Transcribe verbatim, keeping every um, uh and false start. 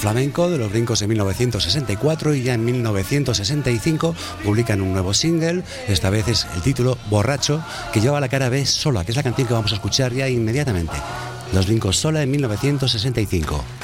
flamenco de Los Brincos en mil novecientos sesenta y cuatro, y ya en mil novecientos sesenta y cinco publican un nuevo single, esta vez es el título Borracho, que lleva la cara B Sola, que es la canción que vamos a escuchar ya inmediatamente. Los Brincos Sola en mil novecientos sesenta y cinco.